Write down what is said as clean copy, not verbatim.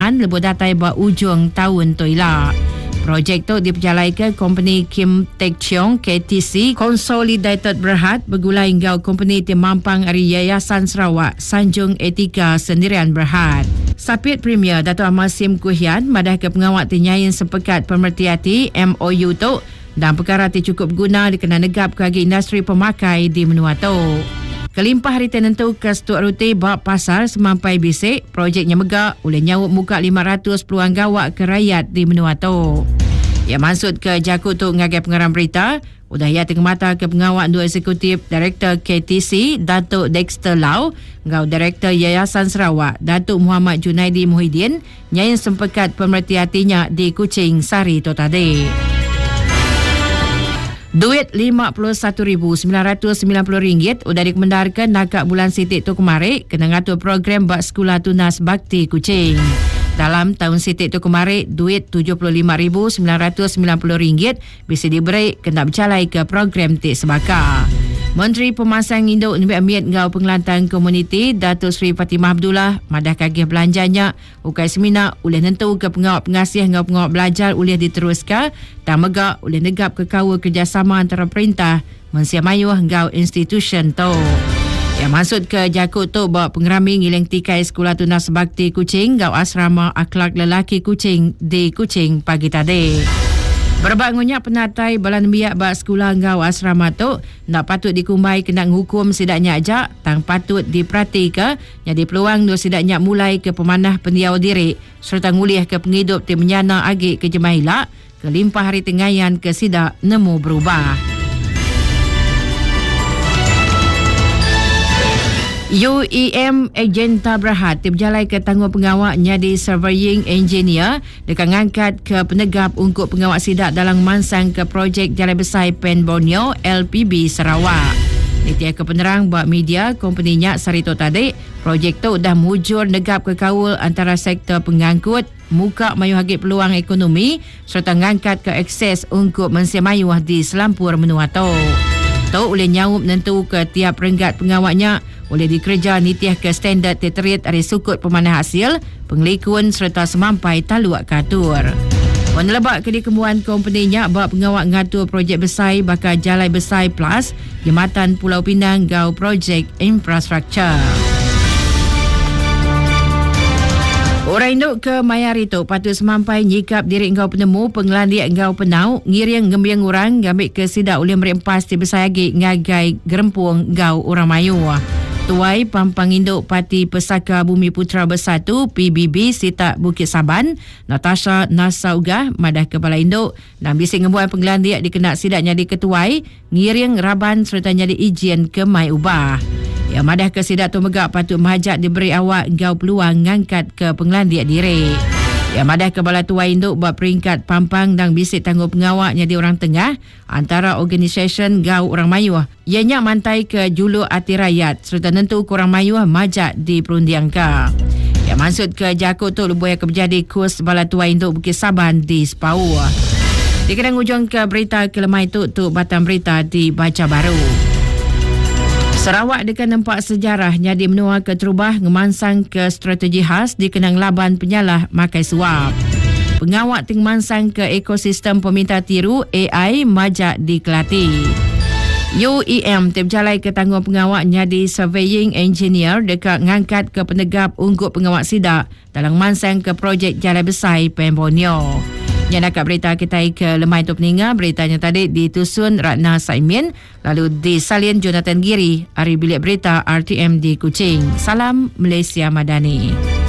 pembangunan lebuh datai ujung tahun toila. Projek tu diperjalai ke company Kim Teck Cheong KTC Consolidated Berhad bergulai hingga company tim mampang dari Yayasan Sarawak Sanjung Etika Sendirian Berhad. Sapit Premier Dato' Ahmad Sim Kuhian madah ke pengawak tinyayin sepekat pemertiati MOU tu dan perkara ti cukup guna dikena negap ke industri pemakai di menua tu. Kelimpah hari tenentu ke Stuart Ruti bab pasar semampai bisik, projeknya megak oleh nyawuk muka 500 peluang gawak ke rakyat di menua tu. Ia maksud ke Jakut tu ngagai pengarang berita, udah ia tengah mata ke pengawak dua eksekutif Direktur KTC, Datuk Dexter Lau, ngau Direktur Yayasan Sarawak, Datuk Muhammad Junaidi Muhyiddin, nyayin sempekat pemerhati-hatinya di Kuching Sari tu tadi. Duit RM51,990 udah dikemendarkan nakak bulan sitik tu kemarin kena ngatur program bak sekolah tunas bakti Kuching. Dalam tahun sitik tu kemarin, duit RM75,990 bisa diberi kena bercalai ke program tik sebakar. Menteri Pemasang Induk Nabi Amir ngau pengelantang komuniti Datuk Seri Fatimah Abdullah madah kagih belanjanya ukai seminar oleh nentu ke pengawak pengasih ngau pengawak belajar oleh diteruskan dan megak oleh negap ke kawa kerjasama antara perintah Mensia Mayuh ngau institution tu. Yang maksud ke Jakut tu bawa pengerami ngiling tikai sekolah tunas bakti Kuching ngau asrama akhlak lelaki Kuching di Kuching pagi tadi. Berbangunnya penatai balan biak bak sekolah ngau asrama tu nak patut dikumbai kena hukum sidaknya ajak tang patut diperhati ke jadi peluang dua sidaknya mulai ke pemanah pendiau diri serta nguliah ke penghidup tim menyana agik ke jemaah ke limpah hari tengayan ke sidak nemu berubah. UEM Agenta Berhad berjalai ke tanggung pengawaknya di surveying engineer dekat ngangkat ke penegap untuk pengawak sidak dalam mansang ke projek Jalan Besar Pen Borneo LPB Sarawak. Nitia ke penerang buat media kompaninya Sarito tadi, projek tu dah mujur negap ke kawal antara sektor pengangkut, muka mayuh hagit peluang ekonomi serta ngangkat ke akses untuk Mensia Mayuh di selampur menua tu. Tu oleh nyawup nentu ke tiap renggat pengawaknya oleh dikerja nitiah ke standard terterit dari sukut pemanah hasil, pengelikun serta semampai taluak katur. Menelebak ke dikembuan kompaninya bab pengawak ngatur projek besar bakal Jalai Besar Plus, Jambatan Pulau Pinang gau projek infrastruktur. Orang induk ke Mayari tu patut semampai nyikap diri engkau penemu penglandiak engkau penau ngiring ngembiang orang ngambil ke sidak oleh merempas di besar lagi ngagai gerempung engkau orang mayu. Tuai Pampang Induk Parti Pesaka Bumi Putra Bersatu PBB Sitak Bukit Saban Natasha Nasaugah madah Kepala Induk dan bising ngembuan penggelandiak dikenak sidaknya di Ketuai ngiring raban serta nyadi izin ke Mai Ubah. Yang madah ke sidak tu megak patut mahajat diberi awak gau peluang ngangkat ke penggelandiak diri. Yang madah ke Bala Tuai Induk buat peringkat Pampang dan bisik tangguh pengawaknya di orang tengah antara organisasi gau orang mayuh. Ianya mantai ke Julu Ati Rakyat serta nentu kurang mayuh majak di Perundiangka. Yang maksud ke Jakut tu lubuh yang berjadi kurs Bala Tuai Induk Bukit Saban di Sepau. Dikenang ujung ke berita kelemah itu tu batang berita di Baca Baru. Sarawak dekat nampak sejarahnya di menua ke terubah ngemansang ke strategi khas dikenang laban penyalah makai suap. Pengawak tingmansang ke ekosistem peminta tiru AI majak di Kelati. UEM terjalai ke tanggung pengawaknya di surveying engineer dekat ngangkat ke penegap untuk pengawak sidak dalam mansang ke projek Jalan Besar Pen Borneo. Yang nak berita kita ke lemah itu peningat beritanya tadi ditusun Ratna Saimin lalu disalin Jonathan Giri hari bilik berita RTM di Kuching. Salam Malaysia Madani.